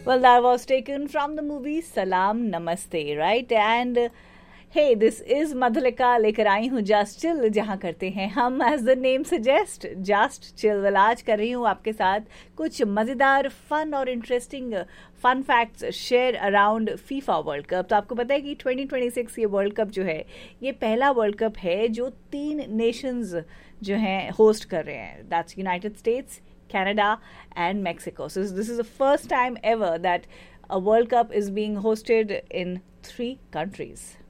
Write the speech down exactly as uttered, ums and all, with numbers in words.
Well, that was taken from the movie Salam Namaste, right? And uh, hey, this is Madhulika लेकर आई हूँ Just Chill, जहाँ करते हैं हम as the name suggest Just Chill. Well, आज कर रही हूँ आपके साथ कुछ मज़ेदार फन और interesting fun facts share around FIFA world cup. तो आपको पता है कि ट्वेंटी ट्वेंटी सिक्स ये वर्ल्ड कप जो है ये पहला वर्ल्ड कप है जो तीन नेशंस जो हैं होस्ट कर रहे हैं. That's United states, Canada and Mexico. So this is the first time ever that a World Cup is being hosted in three countries.